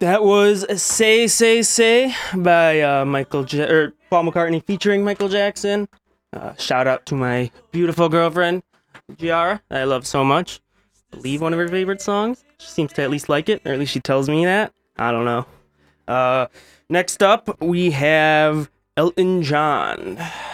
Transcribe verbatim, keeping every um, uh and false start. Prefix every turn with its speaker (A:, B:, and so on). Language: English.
A: That was "Say Say Say" by uh, Michael J- or Paul McCartney featuring Michael Jackson. Uh, shout out to my beautiful girlfriend Giara, that I love so much. I believe one of her favorite songs. She seems to at least like it, or at least she tells me that. I don't know. Uh, next up, we have Elton John.